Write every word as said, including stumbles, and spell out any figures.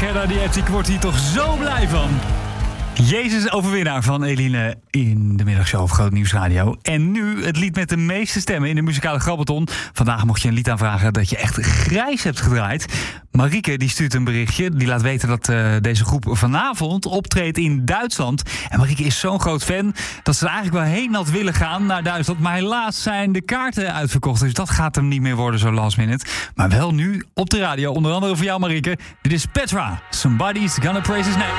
Gerda Dietrich wordt hier toch zo blij van. Jezus overwinnaar van Eline in de middagshow op Groot Nieuws Radio. En nu het lied met de meeste stemmen in de muzikale grabbelton. Vandaag mocht je een lied aanvragen dat je echt grijs hebt gedraaid. Marieke die stuurt een berichtje. Die laat weten dat uh, deze groep vanavond optreedt in Duitsland. En Marieke is zo'n groot fan dat ze er eigenlijk wel heen had willen gaan naar Duitsland. Maar helaas zijn de kaarten uitverkocht. Dus dat gaat hem niet meer worden zo last minute. Maar wel nu op de radio. Onder andere voor jou Marieke. Dit is Petra. Somebody's Gonna Praise His Name.